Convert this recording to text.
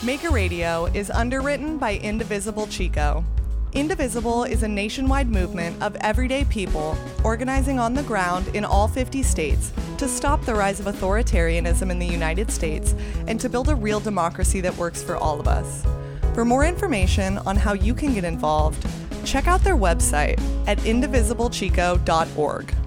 Make a Radio is underwritten by Indivisible Chico. Indivisible is a nationwide movement of everyday people organizing on the ground in all 50 states to stop the rise of authoritarianism in the United States and to build a real democracy that works for all of us. For more information on how you can get involved, check out their website at indivisiblechico.org.